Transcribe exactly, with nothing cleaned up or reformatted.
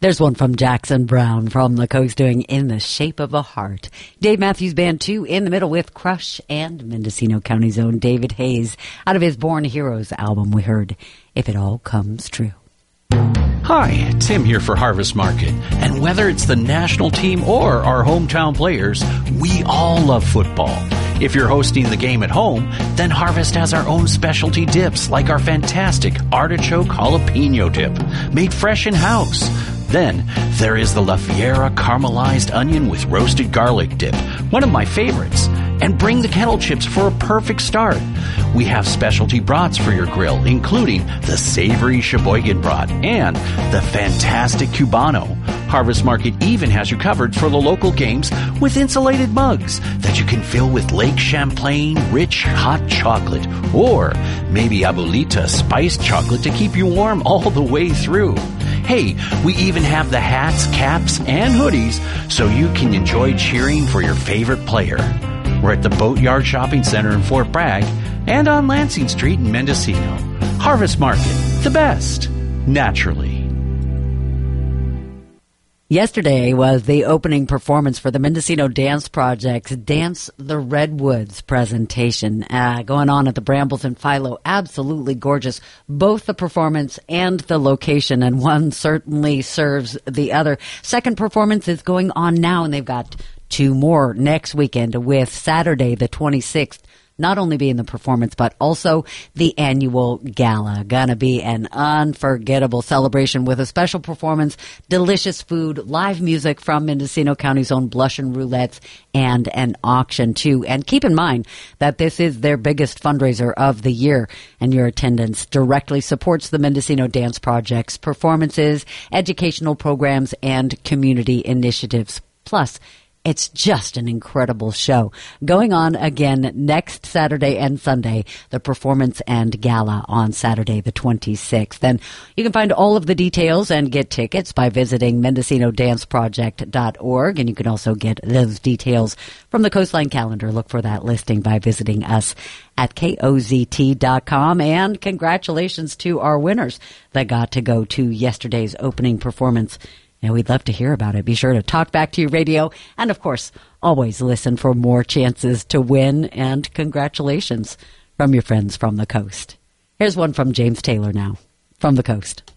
There's one from Jackson Browne from the Coast doing In the Shape of a Heart. Dave Matthews Band two in the middle with Crush, and Mendocino County's own David Hayes. Out of his Born Heroes album, we heard If It All Comes True. Hi, Tim here for Harvest Market. And whether it's the national team or our hometown players, we all love football. If you're hosting the game at home, then Harvest has our own specialty dips, like our fantastic artichoke jalapeno dip, made fresh in-house. Then there is the La Fiera caramelized onion with roasted garlic dip, one of my favorites. And bring the kettle chips for a perfect start. We have specialty brats for your grill, including the savory Sheboygan brat and the fantastic Cubano. Harvest Market even has you covered for the local games with insulated mugs that you can fill with Lake Champlain rich hot chocolate, or maybe Abuelita spiced chocolate to keep you warm all the way through. Hey, we even have the hats, caps, and hoodies so you can enjoy cheering for your favorite player. We're at the Boatyard Shopping Center in Fort Bragg and on Lansing Street in Mendocino. Harvest Market, the best, naturally. Yesterday was the opening performance for the Mendocino Dance Project's Dance the Redwoods presentation, uh, going on at the Brambles in Philo. Absolutely gorgeous, both the performance and the location, and one certainly serves the other. Second performance is going on now, and they've got two more next weekend, with Saturday the twenty-sixth not only being the performance, but also the annual gala. Gonna be an unforgettable celebration with a special performance, delicious food, live music from Mendocino County's own Blush and Roulettes, and an auction too. And keep in mind that this is their biggest fundraiser of the year, and your attendance directly supports the Mendocino Dance Project's performances, educational programs, and community initiatives. Plus, it's just an incredible show. Going on again next Saturday and Sunday, the performance and gala on Saturday the twenty-sixth. And you can find all of the details and get tickets by visiting Mendocino Dance Project dot org. And you can also get those details from the Coastline calendar. Look for that listing by visiting us at K O Z T dot com. And congratulations to our winners that got to go to yesterday's opening performance. And we'd love to hear about it. Be sure to talk back to your radio. And, of course, always listen for more chances to win. And congratulations from your friends from the Coast. Here's one from James Taylor now, from the Coast.